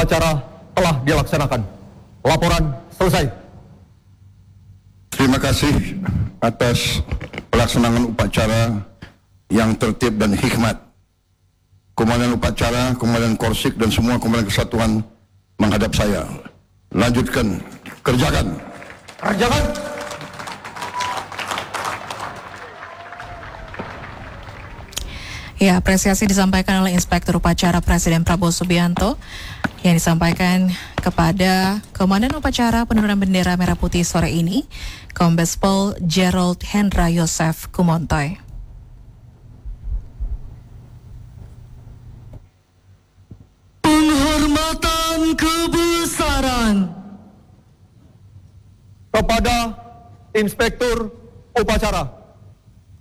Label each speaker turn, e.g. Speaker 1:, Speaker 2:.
Speaker 1: upacara telah dilaksanakan. Laporan selesai.
Speaker 2: Terima kasih atas pelaksanaan upacara yang tertib dan hikmat. Komandan upacara, Komandan Korsik dan semua Komandan Kesatuan menghadap saya. Lanjutkan, kerjakan.
Speaker 1: Kerjakan.
Speaker 3: Ya, apresiasi disampaikan oleh Inspektur Upacara Presiden Prabowo Subianto yang disampaikan kepada Komandan Upacara Penurunan Bendera Merah Putih sore ini, Kombes Pol Gerald Hendra Yosef Kumontoy.
Speaker 4: Penghormatan kebesaran
Speaker 1: Kepada Inspektur Upacara